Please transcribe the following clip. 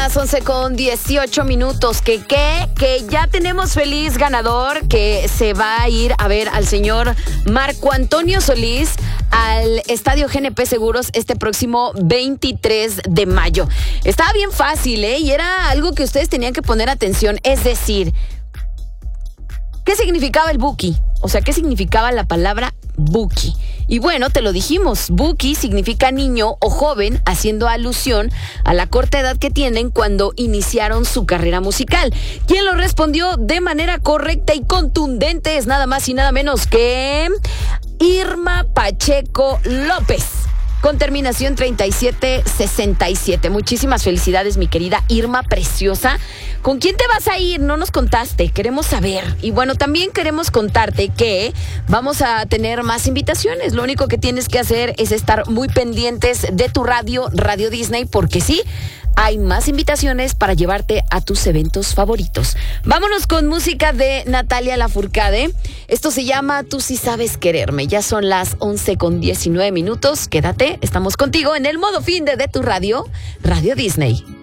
las 11:18. Que ya tenemos feliz ganador que se va a ir a ver al señor Marco Antonio Solís al Estadio GNP Seguros este próximo 23 de mayo. Estaba bien fácil, y era algo que ustedes tenían que poner atención. Es decir, ¿qué significaba el Buki? O sea, ¿qué significaba la palabra Buki? Y bueno, te lo dijimos, Buki significa niño o joven, haciendo alusión a la corta edad que tienen cuando iniciaron su carrera musical. Quien lo respondió de manera correcta y contundente es nada más y nada menos que Irma Pacheco López, con terminación 3767. Muchísimas felicidades, mi querida Irma preciosa. ¿Con quién te vas a ir? No nos contaste, queremos saber. Y bueno, también queremos contarte que vamos a tener más invitaciones. Lo único que tienes que hacer es estar muy pendientes de tu Radio Disney, porque sí, hay más invitaciones para llevarte a tus eventos favoritos. Vámonos con música de Natalia Lafourcade. Esto se llama Tú sí sabes quererme. Ya son las 11:19. Quédate, estamos contigo en el modo fin de tu Radio Disney.